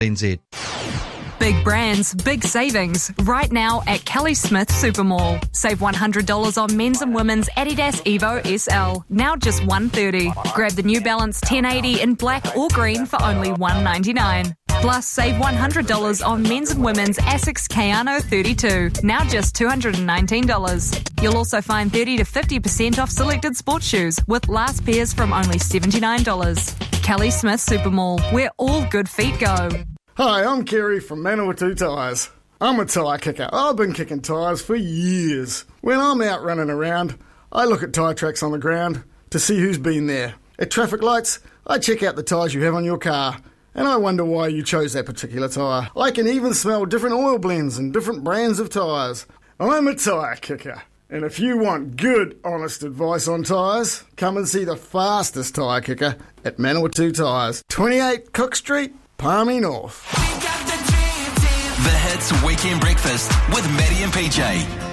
NZ. Big brands, big savings. Right now at Kelly Smith Supermall. Save $100 on men's and women's Adidas Evo SL. Now just $130. Grab the New Balance 1080 in black or green for only $199. Plus, save $100 on men's and women's Asics Kayano 32. Now just $219. You'll also find 30 to 50% off selected sports shoes, with last pairs from only $79. Kelly Smith Supermall, where all good feet go. Hi, I'm Kerry from Manawatu Tyres. I'm a tyre kicker. I've been kicking tyres for years. When I'm out running around, I look at tyre tracks on the ground to see who's been there. At traffic lights, I check out the tyres you have on your car, and I wonder why you chose that particular tyre. I can even smell different oil blends and different brands of tyres. I'm a tyre kicker. And if you want good, honest advice on tyres, come and see the fastest tyre kicker at Manawatu Tyres, 28 Cook Street, Palmy North. The Hits Weekend Breakfast with Maddie and PJ.